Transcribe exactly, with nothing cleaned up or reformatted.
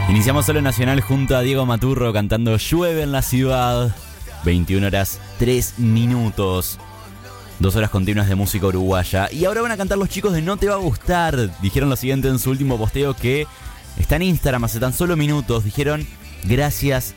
Iniciamos Solo Nacional junto a Diego Maturro cantando Llueve en la ciudad. veintiuna horas tres minutos. Dos horas continuas de música uruguaya. Y ahora van a cantar los chicos de No Te Va a Gustar. Dijeron lo siguiente en su último posteo, que está en Instagram hace tan solo minutos. Dijeron: gracias